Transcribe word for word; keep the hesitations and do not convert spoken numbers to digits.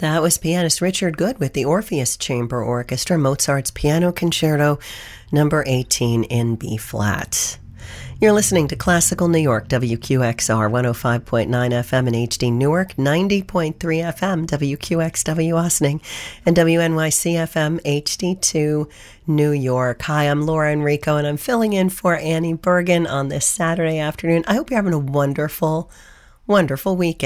That was pianist Richard Good with the Orpheus Chamber Orchestra, Mozart's Piano Concerto number eighteen in B-flat. You're listening to Classical New York, W Q X R, one oh five point nine F M in H D Newark, ninety point three F M, W Q X W Austining, and W N Y C F M H D two New York. Hi, I'm Laura Enrico, and I'm filling in for Annie Bergen on this Saturday afternoon. I hope you're having a wonderful, wonderful weekend.